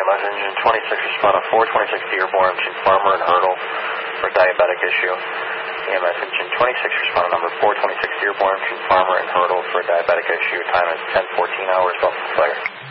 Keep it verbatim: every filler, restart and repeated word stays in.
M S Engine twenty-six, respond to four twenty-six Dearborn to Farmer and Hurdle for diabetic issue. E M S Engine twenty-six, respond to number four twenty-six Dearborn to Farmer and Hurdle for diabetic issue. Time is ten fourteen hours, welcome to fire.